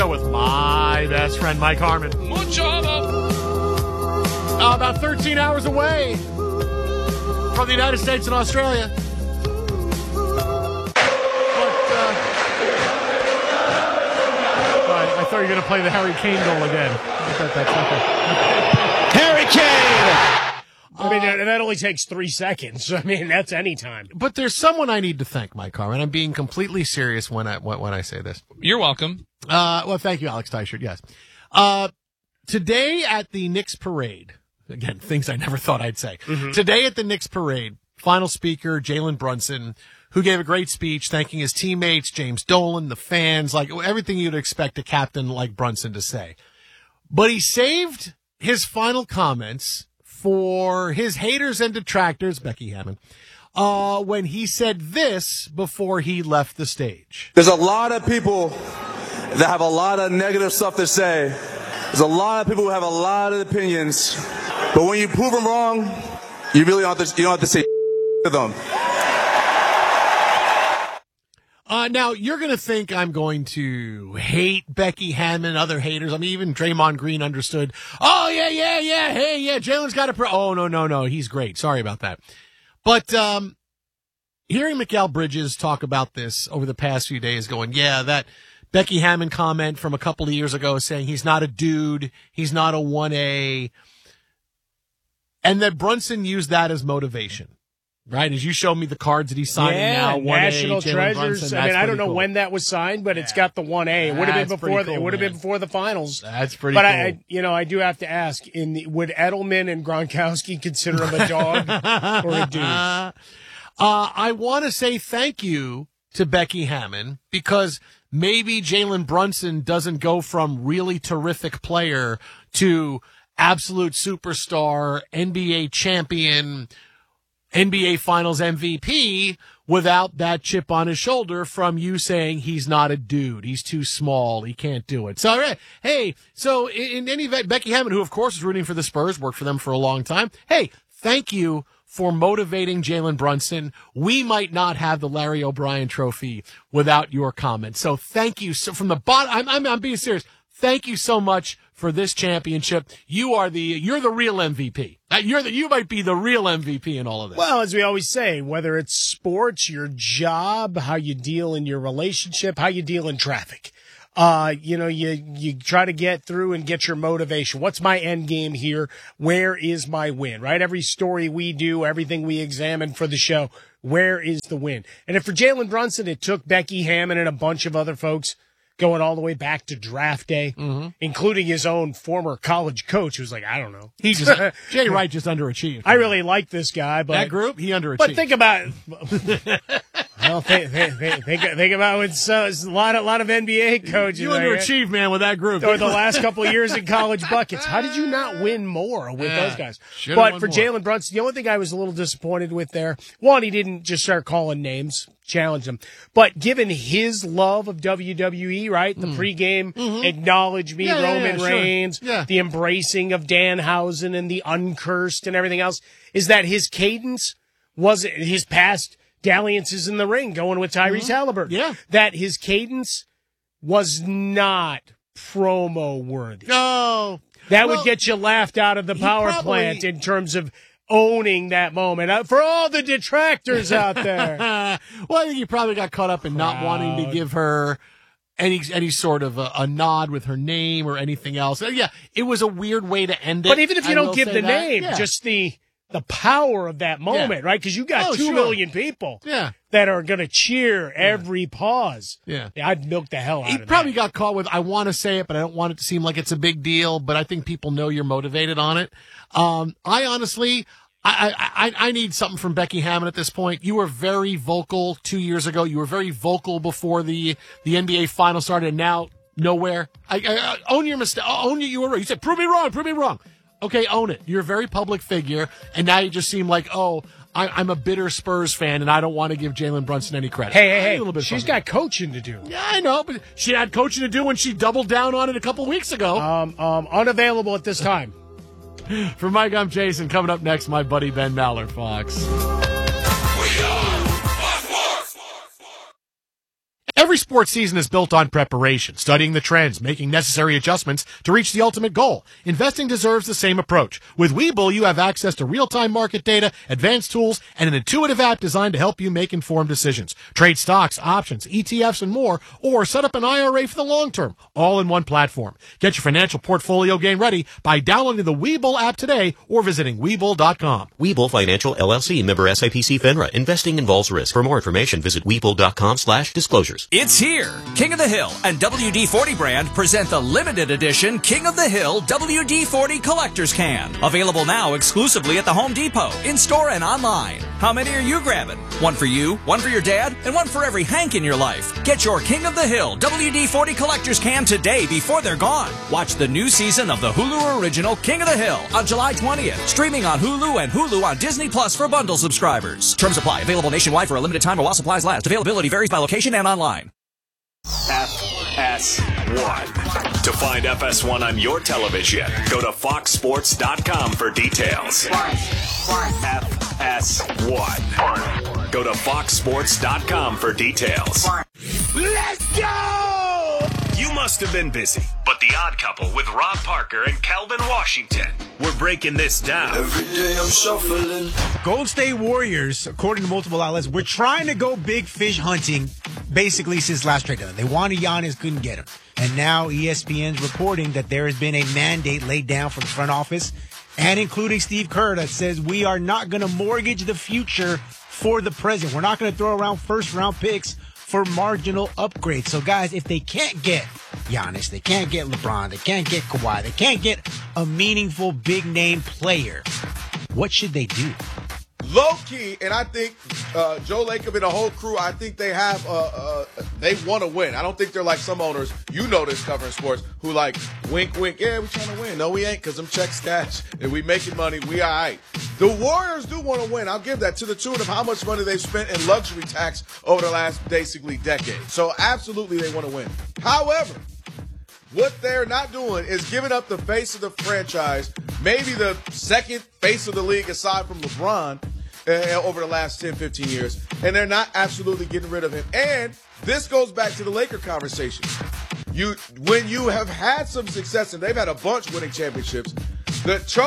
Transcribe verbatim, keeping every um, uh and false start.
Show with my best friend, Mike Harmon. Muchado. Uh, about thirteen hours away from the United States and Australia. But, uh, I, I thought you were going to play the Harry Kane goal again. I thought that's not Harry Kane! I mean, that, that only takes three seconds. I mean, that's any time. But there's someone I need to thank, Mike Harmon. I'm being completely serious when I when, when I say this. You're welcome. Uh, well, thank you, Alex Teichert. Yes. Uh, today at the Knicks parade, again, things I never thought I'd say. Mm-hmm. Today at the Knicks parade, final speaker, Jalen Brunson, who gave a great speech thanking his teammates, James Dolan, the fans, like everything you'd expect a captain like Brunson to say. But he saved his final comments for his haters and detractors, Becky Hammon, uh, when he said this before he left the stage. There's a lot of people that have a lot of negative stuff to say. There's a lot of people who have a lot of opinions. But when you prove them wrong, you really don't have to, you don't have to say to them. Uh, now, you're going to think I'm going to hate Becky Hammon and other haters. I mean, even Draymond Green understood. Oh, yeah, yeah, yeah. Hey, yeah, Jalen's got a pro. Oh, no, no, no. He's great. Sorry about that. But um, hearing Mikal Bridges talk about this over the past few days going, yeah, that Becky Hammon comment from a couple of years ago saying he's not a dude, he's not a one A, and that Brunson used that as motivation. Right, as you show me the cards that he's signing yeah, now, one A, National Jalen Treasures. Brunson, I mean, I don't know cool. when that was signed, but yeah. it's got the one A. It would have been That's before. cool, The, it would have been before the finals. That's pretty. But cool. I, I, you know, I do have to ask: in the, would Edelman and Gronkowski consider him a dog or a dude? Uh, I want to say thank you to Becky Hammon because maybe Jalen Brunson doesn't go from really terrific player to absolute superstar, N B A champion, N B A Finals M V P without that chip on his shoulder from you saying he's not a dude. He's too small. He can't do it. So, all right. Hey, so in any event, Becky Hammon, who of course is rooting for the Spurs, worked for them for a long time. Hey, thank you for motivating Jalen Brunson. We might not have the Larry O'Brien trophy without your comments. So thank you. So from the bottom, I'm, I'm, I'm being serious. Thank you so much for this championship. You are the, you're the real M V P. You're the, you might be the real M V P in all of this. Well, as we always say, whether it's sports, your job, how you deal in your relationship, how you deal in traffic. Uh, you know, you, you try to get through and get your motivation. What's my end game here? Where is my win, right? Every story we do, everything we examine for the show, where is the win? And if for Jalen Brunson, it took Becky Hammon and a bunch of other folks going all the way back to draft day, mm-hmm. including his own former college coach who's like, I don't know. He just, Jay Wright just underachieved. I really like this guy, but that group, he underachieved. But think about well, think, think, think, think about it. So it's a lot, a lot of N B A coaches. You underachieved, man, with that group. Or the last couple of years in college buckets. How did you not win more with yeah, those guys? But for Jalen Brunson, the only thing I was a little disappointed with there, one, he didn't just start calling names, challenge them. But given his love of W W E, right? The mm. pregame, mm-hmm. acknowledge me, yeah, Roman yeah, yeah, Reigns, sure. yeah. the embracing of Danhausen and the uncursed and everything else, is that his cadence was his past dalliances in the ring going with Tyrese mm-hmm. Halliburton. Yeah. That his cadence was not promo worthy. No. That well, would get you laughed out of the power probably, plant in terms of owning that moment. Uh, for all the detractors out there. Well, I think he probably got caught up in Proud. not wanting to give her any any sort of a, a nod with her name or anything else. Yeah, it was a weird way to end it. But even if you I don't give the that. name, yeah. just the the power of that moment, yeah. right? Because you got oh, two sure. million people yeah. that are going to cheer every pause. Yeah. yeah, I'd milk the hell out he of it. He probably that. got caught with, I want to say it, but I don't want it to seem like it's a big deal, but I think people know you're motivated on it. Um, I honestly... I, I, I need something from Becky Hammon at this point. You were very vocal two years ago. You were very vocal before the, the N B A final started, and now nowhere. I, I, I own your mistake. Own you. You were right. You said, prove me wrong. Prove me wrong. Okay, own it. You're a very public figure, and now you just seem like, oh, I, I'm a bitter Spurs fan, and I don't want to give Jalen Brunson any credit. Hey, hey, hey. A little bit she's public. got coaching to do. Yeah, I know, but she had coaching to do when she doubled down on it a couple weeks ago. Um, um, unavailable at this time. For Mike, I'm Jason. Coming up next, my buddy Ben Maller, Fox. We are Fox Sports. Every sports season is built on preparation, studying the trends, making necessary adjustments to reach the ultimate goal. Investing deserves the same approach. With Webull, you have access to real-time market data, advanced tools, and an intuitive app designed to help you make informed decisions. Trade stocks, options, E T Fs, and more, or set up an I R A for the long term, all in one platform. Get your financial portfolio game ready by downloading the Webull app today or visiting Webull dot com. Webull Financial L L C, member S I P C FINRA. Investing involves risk. For more information, visit Webull dot com slash disclosures. It's here. King of the Hill and W D forty brand present the limited edition King of the Hill W D forty Collector's Can. Available now exclusively at the Home Depot, in-store and online. How many are you grabbing? One for you, one for your dad, and one for every Hank in your life. Get your King of the Hill W D forty Collector's Can today before they're gone. Watch the new season of the Hulu original King of the Hill on July twentieth. Streaming on Hulu and Hulu on Disney Plus for bundle subscribers. Terms apply. Available nationwide for a limited time or while supplies last. Availability varies by location and online. F S one. To find F S one on your television, go to fox sports dot com for details. F S one. Go to fox sports dot com for details. Let's go! You must have been busy, but The Odd Couple with Rob Parker and Calvin Washington, we're breaking this down. Every day I'm shuffling. Golden State Warriors, according to multiple outlets, were trying to go big fish hunting basically since last trade deadline. They wanted Giannis, couldn't get him. And now E S P N's reporting that there has been a mandate laid down from the front office and including Steve Kerr that says we are not going to mortgage the future for the present. We're not going to throw around first round picks for marginal upgrades. So guys, if they can't get Giannis, they can't get LeBron, they can't get Kawhi, they can't get a meaningful big name player, what should they do? Low key, and I think uh, Joe Lacob and the whole crew, I think they have, uh, uh, they want to win. I don't think they're like some owners, you know this covering sports, who like, wink, wink, yeah, we trying to win. No, we ain't, because them checks cash, and we making money, we all right. The Warriors do want to win. I'll give that to the tune of how much money they've spent in luxury tax over the last basically decade. So absolutely they want to win. However, what they're not doing is giving up the face of the franchise, maybe the second face of the league aside from LeBron, uh, over the last ten, fifteen years, and they're not absolutely getting rid of him. And this goes back to the Laker conversation. You, when you have had some success, and they've had a bunch winning championships, the